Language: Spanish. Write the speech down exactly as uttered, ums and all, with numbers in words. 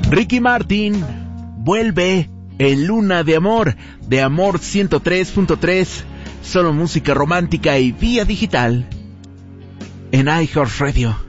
Ricky Martin vuelve en Luna de Amor, de Amor ciento tres punto tres, solo música romántica y vía digital en iHeartRadio.